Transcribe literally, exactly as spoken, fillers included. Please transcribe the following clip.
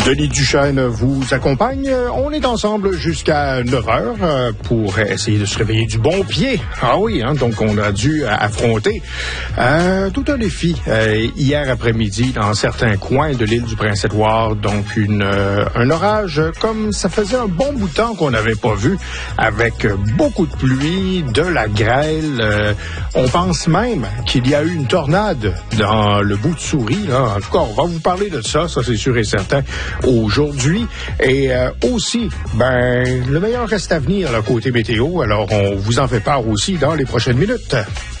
Denis Duchesne vous accompagne. On est ensemble jusqu'à neuf heures pour essayer de se réveiller du bon pied. Ah oui, hein, donc on a dû affronter euh, tout un défi euh, hier après-midi dans certains coins de l'île du Prince-Édouard. Donc une, euh, un orage comme ça faisait un bon bout de temps qu'on n'avait pas vu, avec beaucoup de pluie, de la grêle. Euh, on pense même qu'il y a eu une tornade dans le bout de Souris. Là. En tout cas, on va vous parler de ça, ça c'est sûr et certain, aujourd'hui. Et euh, aussi, ben, le meilleur reste à venir, là, côté météo. Alors, on vous en fait part aussi dans les prochaines minutes.